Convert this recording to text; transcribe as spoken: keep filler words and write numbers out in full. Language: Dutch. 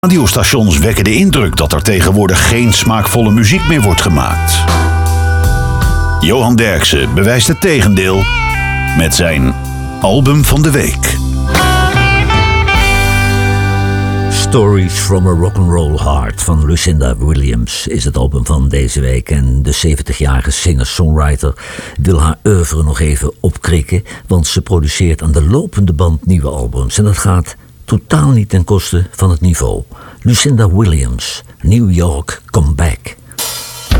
Radiostations wekken de indruk dat er tegenwoordig geen smaakvolle muziek meer wordt gemaakt. Johan Derksen bewijst het tegendeel met zijn album van de week. Stories from a Rock'n'Roll Heart van Lucinda Williams is het album van deze week. En de zeventigjarige singer-songwriter wil haar oeuvre nog even opkrikken, want ze produceert aan de lopende band nieuwe albums. En dat gaat totaal niet ten koste van het niveau. Lucinda Williams, New York Come Back.